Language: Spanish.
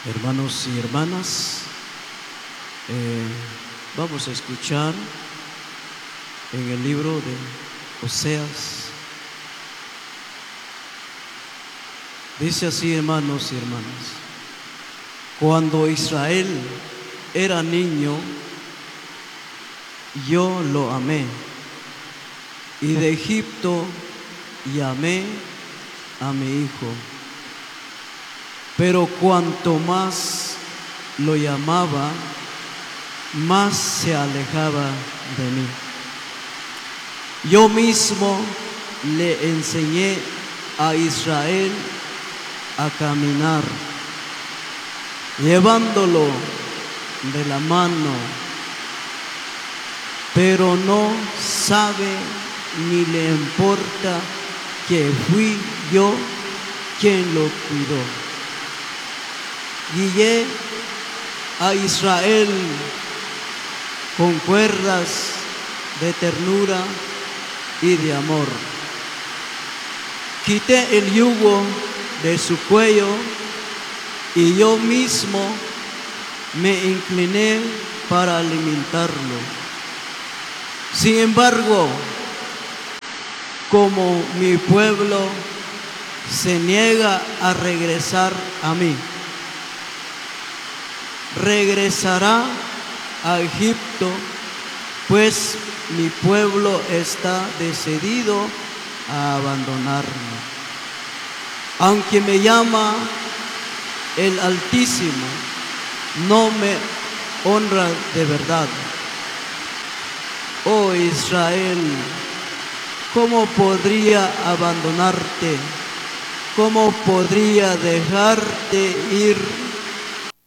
Hermanos y hermanas, vamos a escuchar en el libro de Oseas. Dice así, hermanos y hermanas: cuando Israel era niño, yo lo amé, y de Egipto llamé a mi hijo. Pero cuanto más lo llamaba, más se alejaba de mí. Yo mismo le enseñé a Israel a caminar, llevándolo de la mano, pero no sabe ni le importa que fui yo quien lo cuidó. Guié a Israel con cuerdas de ternura y de amor. Quité el yugo de su cuello y yo mismo me incliné para alimentarlo. Sin embargo, como mi pueblo se niega a regresar a mí, regresará a Egipto, pues mi pueblo está decidido a abandonarme. Aunque me llama el Altísimo, no me honra de verdad. Oh Israel, ¿cómo podría abandonarte? ¿Cómo podría dejarte ir